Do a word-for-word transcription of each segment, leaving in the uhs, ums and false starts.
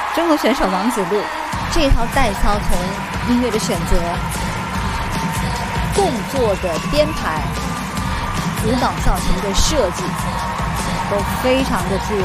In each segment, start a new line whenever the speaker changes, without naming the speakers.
中国选手王子路这一套代操，从音乐的选择、动作的编排、舞蹈造型的设计，都非常的具有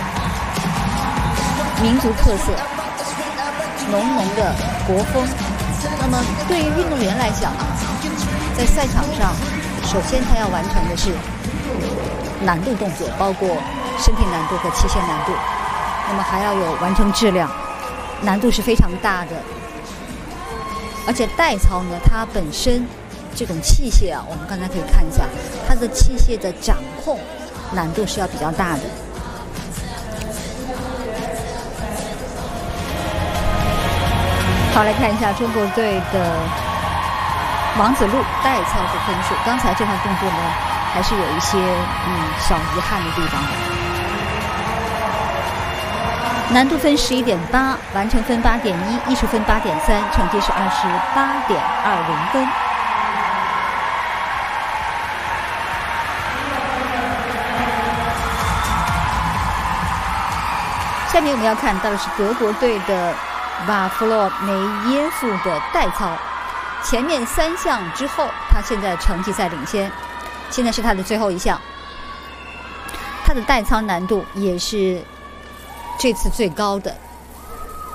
民族特色，浓浓的国风。那么对于运动员来讲，在赛场上，首先他要完成的是难度动作，包括身体难度和器械难度，那么还要有完成质量，难度是非常大的。而且代操呢，它本身这种器械啊，我们刚才可以看一下，它的器械的掌控难度是要比较大的。好，来看一下中国队的王子路代操的分数。刚才这项动作呢，还是有一些嗯小遗憾的地方的。难度分十一点八，完成分八点一，艺术分八点三，成绩是二十八点二零分。下面我们要看到的是德国队的瓦弗洛梅耶夫的代操，前面三项之后，他现在成绩在领先，现在是他的最后一项。他的代操难度也是这次最高的，